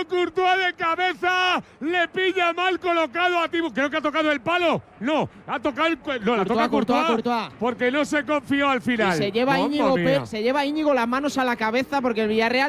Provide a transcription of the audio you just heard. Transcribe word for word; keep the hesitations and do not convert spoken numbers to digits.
Thibaut Courtois de cabeza, le pilla mal colocado a Thibaut. Creo que ha tocado el palo. No, ha tocado el. No, la toca Courtois, Courtois. porque no se confió al final. Y se lleva, Mamma Íñigo, mía. se lleva Íñigo las manos a la cabeza porque el Villarreal